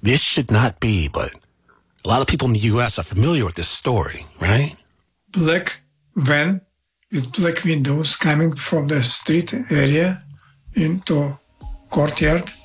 This should not be, but a lot of people in the U.S. are familiar with this story, right? Black van with black windows coming from the street area into courtyard.